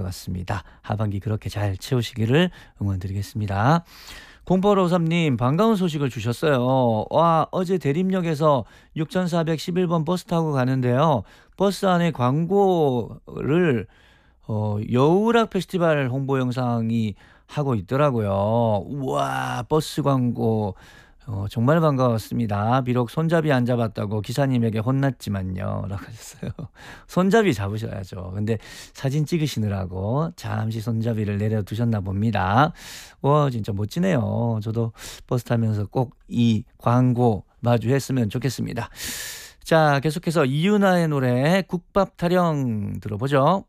같습니다. 하반기 그렇게 잘 채우시기를 응원드리겠습니다. 0853님 반가운 소식을 주셨어요. 와, 어제 대림역에서 6411번 버스 타고 가는데요. 버스 안에 광고를 여우락 페스티벌 홍보 영상이 하고 있더라고요. 우와, 버스 광고. 정말 반가웠습니다. 비록 손잡이 안 잡았다고 기사님에게 혼났지만요. 라고 하셨어요. 손잡이 잡으셔야죠. 근데 사진 찍으시느라고 잠시 손잡이를 내려두셨나 봅니다. 와, 진짜 멋지네요. 저도 버스 타면서 꼭 이 광고 마주했으면 좋겠습니다. 자, 계속해서 이윤아의 노래 국밥 타령 들어보죠.